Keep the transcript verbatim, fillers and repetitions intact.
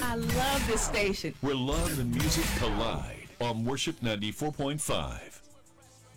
I love this station. Where love and music collide on Worship ninety-four point five.